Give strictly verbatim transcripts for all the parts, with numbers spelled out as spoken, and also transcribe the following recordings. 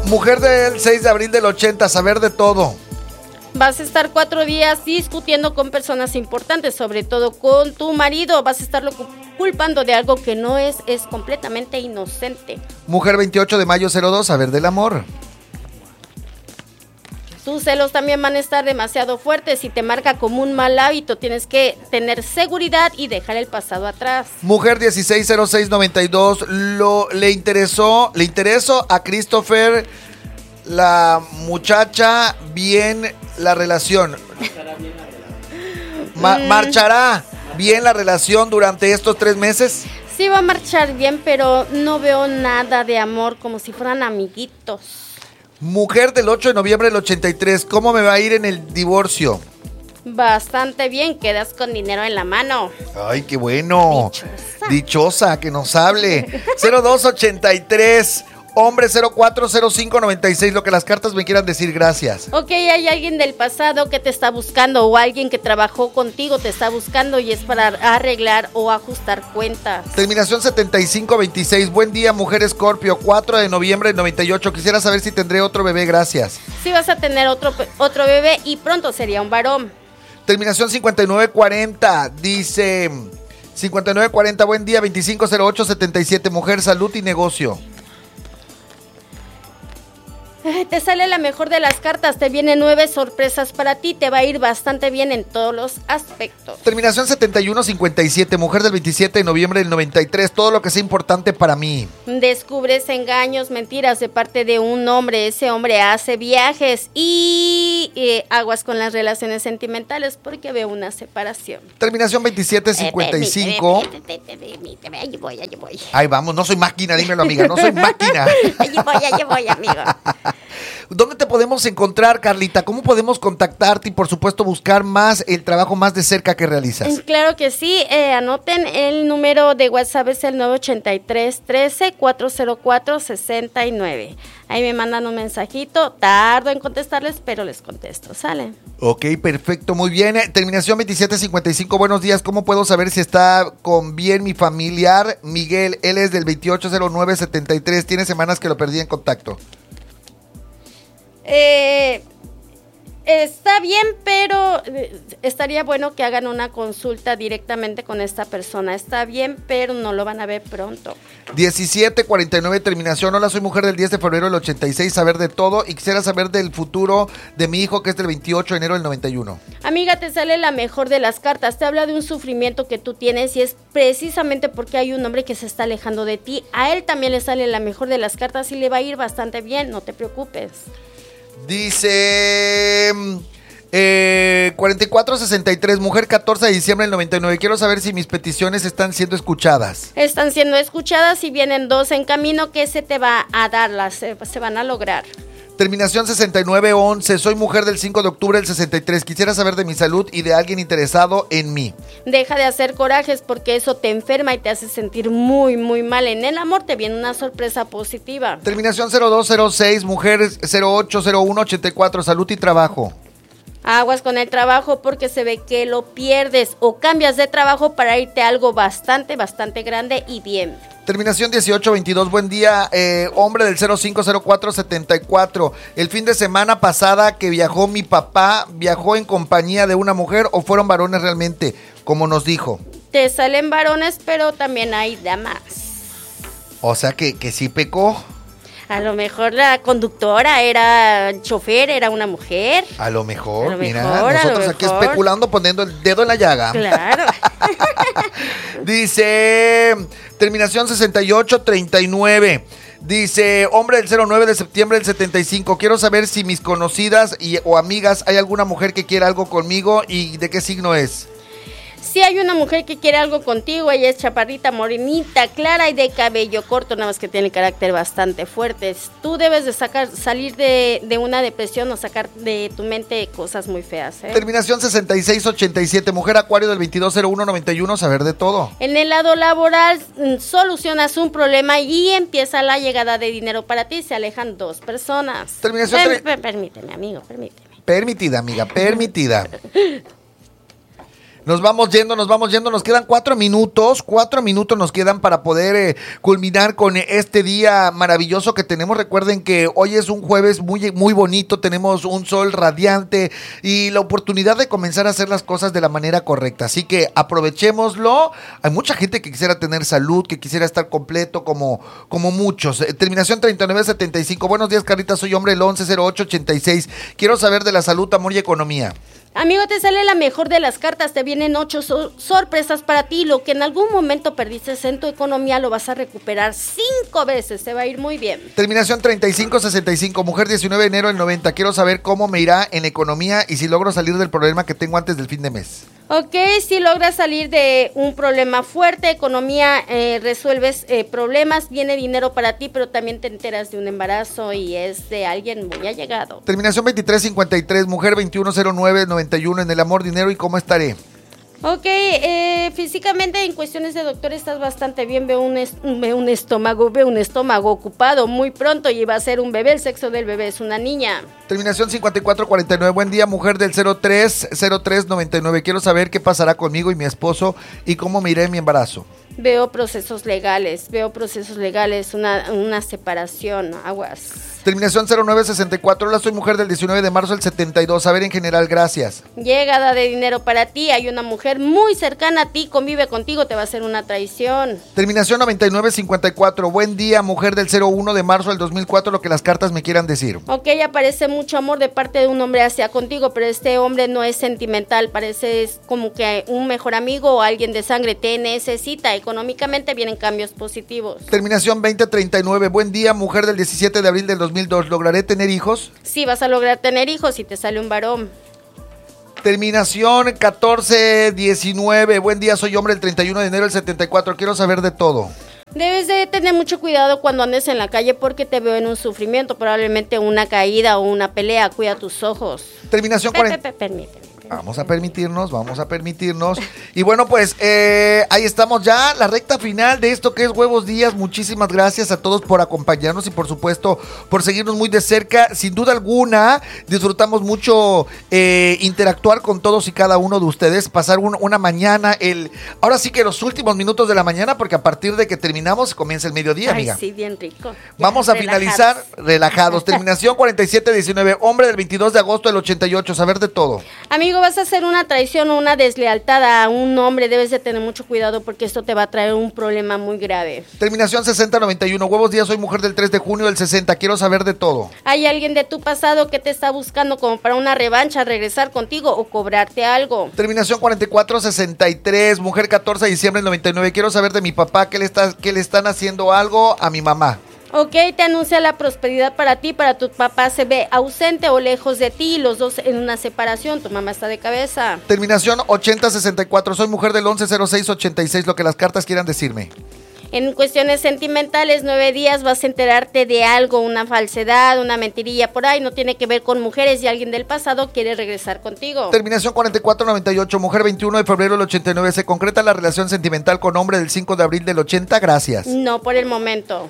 Mujer del seis de abril del ochenta, saber de todo. Vas a estar cuatro días discutiendo con personas importantes, sobre todo con tu marido. Vas a estarlo culpando de algo que no es, es completamente inocente. Mujer veintiocho de mayo cero dos, saber del amor. Tus celos también van a estar demasiado fuertes y te marca como un mal hábito. Tienes que tener seguridad y dejar el pasado atrás. Mujer dieciséis cero seis noventa y dos, lo, le interesó, le interesó a Christopher, la muchacha, bien la relación. Ma- Mm. ¿Marchará bien la relación durante estos tres meses? Sí va a marchar bien, pero no veo nada de amor, como si fueran amiguitos. Mujer del ocho de noviembre del ochenta y tres, ¿cómo me va a ir en el divorcio? Bastante bien, quedas con dinero en la mano. Ay, qué bueno. Dichosa. Dichosa, que nos hable. cero dos ochenta y tres, hombre cero cuatro cero cinco noventa y seis, lo que las cartas me quieran decir, gracias. Ok, hay alguien del pasado que te está buscando o alguien que trabajó contigo te está buscando y es para arreglar o ajustar cuentas. Terminación setenta y cinco veintiséis, buen día, mujer Escorpio, cuatro de noviembre del noventa y ocho, quisiera saber si tendré otro bebé, gracias. Sí vas a tener otro, otro bebé y pronto sería un varón. Terminación cincuenta y nueve cuarenta, dice cincuenta y nueve cuarenta, buen día, veinticinco cero ocho setenta y siete, mujer, salud y negocio. Te sale la mejor de las cartas, te vienen nueve sorpresas para ti, te va a ir bastante bien en todos los aspectos. Terminación setenta y uno cincuenta y siete, mujer del veintisiete de noviembre del noventa y tres, todo lo que sea importante para mí. Descubres engaños, mentiras de parte de un hombre, ese hombre hace viajes y eh, aguas con las relaciones sentimentales porque veo una separación. Terminación veintisiete cincuenta y cinco. Eh, permíteme, permíteme, allí voy, allí voy. Ahí vamos, no soy máquina, dímelo amiga, no soy máquina. Allí voy, allí voy, amigo. ¿Dónde te podemos encontrar, Carlita? ¿Cómo podemos contactarte y, por supuesto, buscar más el trabajo más de cerca que realizas? Claro que sí, eh, anoten el número de WhatsApp, es el nueve ochenta y tres, trece, cuatrocientos cuatro, sesenta y nueve. Ahí me mandan un mensajito, tardo en contestarles, pero les contesto, ¿sale? Ok, perfecto, muy bien. Eh, Terminación veintisiete cincuenta y cinco, buenos días. ¿Cómo puedo saber si está con bien mi familiar Miguel? Él es del veintiocho cero nueve setenta y tres, tiene semanas que lo perdí en contacto. Eh, está bien, pero eh, estaría bueno que hagan una consulta directamente con esta persona. Está bien, pero no lo van a ver pronto. diecisiete cuarenta y nueve, terminación. Hola, soy mujer del diez de febrero del ochenta y seis, saber de todo y quisiera saber del futuro de mi hijo que es del veintiocho de enero del noventa y uno. Amiga, te sale la mejor de las cartas. Te habla de un sufrimiento que tú tienes y es precisamente porque hay un hombre que se está alejando de ti. A él también le sale la mejor de las cartas y le va a ir bastante bien, no te preocupes. Dice eh, cuarenta y cuatro sesenta y tres, mujer catorce de diciembre del noventa y nueve. Quiero saber si mis peticiones están siendo escuchadas. Están siendo escuchadas y vienen dos en camino que se te va a dar, las, se, se van a lograr. Terminación sesenta y nueve once, soy mujer del cinco de octubre del sesenta y tres. Quisiera saber de mi salud y de alguien interesado en mí. Deja de hacer corajes porque eso te enferma y te hace sentir muy, muy mal. En el amor te viene una sorpresa positiva. Terminación cero dos cero seis, mujer cero ocho cero uno ochenta y cuatro, salud y trabajo. Aguas con el trabajo porque se ve que lo pierdes o cambias de trabajo para irte a algo bastante, bastante grande y bien. Terminación dieciocho veintidós, buen día, eh, hombre del cero cinco cero cuatro setenta y cuatro. El fin de semana pasada que viajó mi papá, ¿viajó en compañía de una mujer o fueron varones realmente, como nos dijo? Te salen varones, pero también hay damas. O sea que, que sí pecó. A lo mejor la conductora era chofer, era una mujer. A lo mejor, A lo mira, mejor, a lo nosotros aquí mejor. especulando, poniendo el dedo en la llaga. Claro. Dice, terminación sesenta y ocho treinta y nueve. Dice, hombre del cero nueve de septiembre del setenta y cinco. Quiero saber si mis conocidas y, o amigas, hay alguna mujer que quiera algo conmigo y de qué signo es. Si hay una mujer que quiere algo contigo, ella es chaparrita, morenita, clara y de cabello corto, nada más que tiene carácter bastante fuerte. Tú debes de sacar, salir de, de una depresión o sacar de tu mente cosas muy feas, ¿eh? Terminación sesenta y seis ochenta y siete, mujer acuario del veintidós cero uno noventa y uno, saber de todo. En el lado laboral, mm, solucionas un problema y empieza la llegada de dinero para ti, se alejan dos personas. Terminación Per- tre- per- permíteme, amigo, permíteme. Permitida, amiga, permitida. Nos vamos yendo, nos vamos yendo, nos quedan cuatro minutos, cuatro minutos nos quedan para poder eh, culminar con este día maravilloso que tenemos. Recuerden que hoy es un jueves muy, muy bonito, tenemos un sol radiante y la oportunidad de comenzar a hacer las cosas de la manera correcta, así que aprovechémoslo. Hay mucha gente que quisiera tener salud, que quisiera estar completo como, como muchos. Eh, terminación treinta y nueve setenta y cinco. Buenos días, Carlita, soy hombre el once cero ocho ochenta y seis. Quiero saber de la salud, amor y economía. Amigo, te sale la mejor de las cartas, te vienen ocho so- sorpresas para ti. Lo que en algún momento perdiste en tu economía lo vas a recuperar cinco veces, te va a ir muy bien. Terminación treinta y cinco sesenta y cinco, mujer diecinueve de enero del noventa. Quiero saber cómo me irá en economía y si logro salir del problema que tengo antes del fin de mes. Ok, si logras salir de un problema fuerte, economía, eh, resuelves eh, problemas, viene dinero para ti, pero también te enteras de un embarazo y es de alguien muy allegado. Terminación veintitrés cincuenta y tres, mujer veintiuno cero nueve noventa y uno, en el amor, dinero y cómo estaré. Ok, eh, físicamente en cuestiones de doctor estás bastante bien, veo un, es, veo un estómago, veo un estómago ocupado muy pronto y va a ser un bebé, el sexo del bebé es una niña. Terminación cincuenta y cuatro cuarenta y nueve, buen día, mujer del cero tres cero tres noventa y nueve, quiero saber qué pasará conmigo y mi esposo y cómo me iré en mi embarazo. Veo procesos legales, veo procesos legales, una, una separación, aguas. Terminación cero nueve sesenta y cuatro, hola, soy mujer del diecinueve de marzo del setenta y dos, a ver en general, gracias. Llegada de dinero para ti, hay una mujer muy cercana a ti, convive contigo, te va a hacer una traición. Terminación noventa y nueve cincuenta y cuatro, buen día, mujer del cero uno de marzo del dos mil cuatro, lo que las cartas me quieran decir. Ok, aparece mucho amor de parte de un hombre hacia contigo, pero este hombre no es sentimental, parece es como que un mejor amigo o alguien de sangre te necesita, económicamente vienen cambios positivos. Terminación veinte treinta y nueve, buen día, mujer del diecisiete de abril del dos mil dos, ¿lograré tener hijos? Sí, vas a lograr tener hijos si te sale un varón. Terminación catorce diecinueve, buen día, soy hombre el treinta y uno de enero del setenta y cuatro, quiero saber de todo. Debes de tener mucho cuidado cuando andes en la calle porque te veo en un sufrimiento, probablemente una caída o una pelea, cuida tus ojos. Terminación cuarenta. Pe, pe, pe, permíteme. Vamos a permitirnos, vamos a permitirnos. Y bueno, pues eh, ahí estamos ya, la recta final de esto que es Huevos Días. Muchísimas gracias a todos por acompañarnos y por supuesto por seguirnos muy de cerca. Sin duda alguna, disfrutamos mucho eh, interactuar con todos y cada uno de ustedes, pasar un, una mañana, el ahora sí que los últimos minutos de la mañana, porque a partir de que terminamos comienza el mediodía, amiga. Ay, sí, bien rico. Vamos a relajados. finalizar relajados. Terminación cuarenta y siete diecinueve, hombre del veintidós de agosto del ochenta y ocho, saber de todo. Amigo, vas a hacer una traición o una deslealtad a un hombre, debes de tener mucho cuidado porque esto te va a traer un problema muy grave. Terminación sesenta noventa y uno, huevos días, soy mujer del tres de junio del sesenta, quiero saber de todo. Hay alguien de tu pasado que te está buscando como para una revancha, regresar contigo o cobrarte algo. Terminación cuarenta y cuatro sesenta y tres, mujer catorce de diciembre del noventa y nueve, quiero saber de mi papá, que le, está, que le están haciendo algo a mi mamá. Ok, te anuncia la prosperidad para ti, para tu papá se ve ausente o lejos de ti, los dos en una separación, tu mamá está de cabeza. Terminación ochenta sesenta y cuatro, soy mujer del once cero seis ochenta y seis, lo que las cartas quieran decirme. En cuestiones sentimentales, nueve días vas a enterarte de algo, una falsedad, una mentirilla por ahí, no tiene que ver con mujeres y alguien del pasado quiere regresar contigo. Terminación cuarenta y cuatro noventa y ocho, mujer veintiuno de febrero del ochenta y nueve, ¿se concreta la relación sentimental con hombre del cinco de abril del ochenta? Gracias. No, por el momento.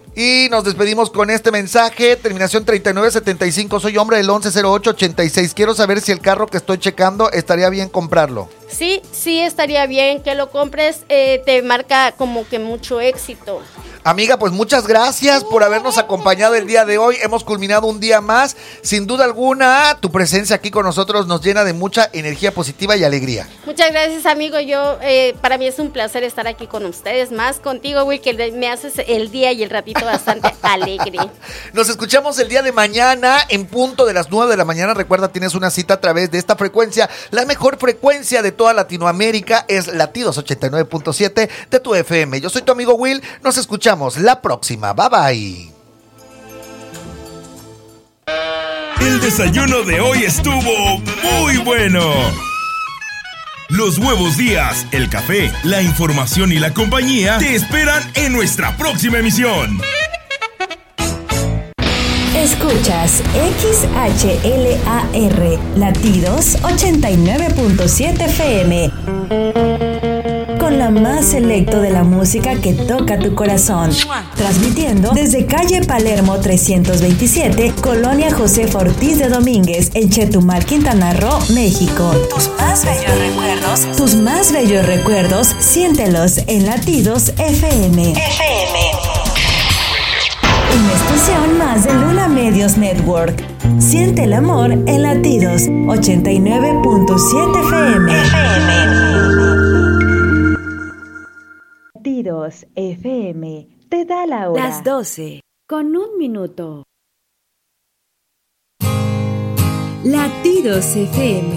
Y nos despedimos con este mensaje, terminación treinta y nueve setenta y cinco, soy hombre del once cero ocho ochenta y seis, quiero saber si el carro que estoy checando estaría bien comprarlo. Sí, sí estaría bien que lo compres, eh, te marca como que mucho éxito. Amiga, pues muchas gracias por habernos acompañado el día de hoy. Hemos culminado un día más. Sin duda alguna, tu presencia aquí con nosotros nos llena de mucha energía positiva y alegría. Muchas gracias, amigo. Yo, eh, para mí es un placer estar aquí con ustedes, más contigo, Will, que me haces el día y el ratito bastante alegre. Nos escuchamos el día de mañana en punto de las nueve de la mañana. Recuerda, tienes una cita a través de esta frecuencia. La mejor frecuencia de toda Latinoamérica es Latidos ochenta y nueve punto siete de tu F M. Yo soy tu amigo Will. Nos escuchamos la próxima. Bye bye. El desayuno de hoy estuvo muy bueno. Los Huevos Días, el café, la información y la compañía te esperan en nuestra próxima emisión. Escuchas X H L A R Latidos ochenta y nueve punto siete F M. con la más selecto de la música que toca tu corazón. Transmitiendo desde calle Palermo trescientos veintisiete, Colonia Josefa Ortiz de Domínguez, en Chetumal, Quintana Roo, México. Tus más bellos recuerdos, tus más bellos recuerdos, siéntelos en Latidos F M. F M. Una estación más de Luna Medios Network. Siente el amor en Latidos ochenta y nueve punto siete F M. F M. Latidos F M te da la hora. Las doce con un minuto. Latidos F M